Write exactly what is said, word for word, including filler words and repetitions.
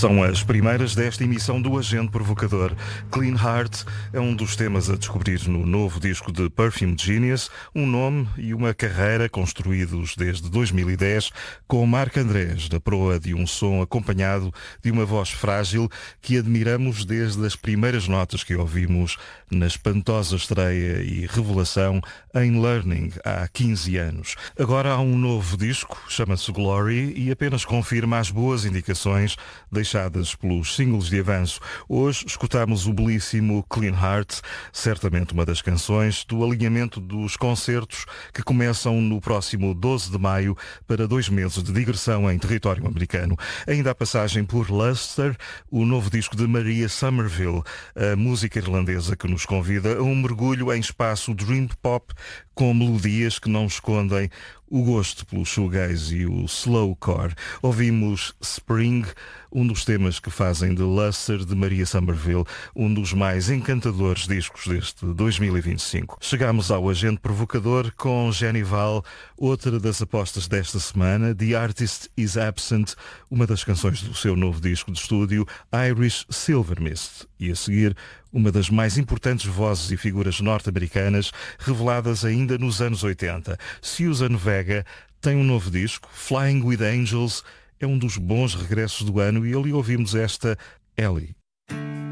São as primeiras desta emissão do Agente Provocador. Clean Heart é um dos temas a descobrir no novo disco de Perfume Genius, um nome e uma carreira construídos desde dois mil e dez, com Marc Andrés na proa de um som acompanhado de uma voz frágil que admiramos desde as primeiras notas que ouvimos na espantosa estreia e revelação em Learning há quinze anos. Agora há um novo disco, chama-se Glory, e apenas confirma as boas indicações deixadas pelos singles de avanço. Hoje escutamos o belíssimo Clean Heart, certamente uma das canções do alinhamento dos concertos que começam no próximo doze de maio para dois meses de digressão em território americano. Ainda a passagem por Luster, o novo disco de Maria Somerville, a música irlandesa que nos convida a um mergulho em espaço dream pop com melodias que não escondem o gosto pelo shoegaze e o slowcore. Ouvimos Spring, um dos temas que fazem de Luster de Maria Somerville um dos mais encantadores discos deste dois mil e vinte e cinco. Chegamos ao Agente Provocador com Jenny Val, outra das apostas desta semana, The Artist is Absent, uma das canções do seu novo disco de estúdio, Irish Silver Mist. E a seguir, uma das mais importantes vozes e figuras norte-americanas reveladas ainda nos anos oitenta. Susan Vega tem um novo disco, Flying with Angels, é um dos bons regressos do ano e ali ouvimos esta Ellie.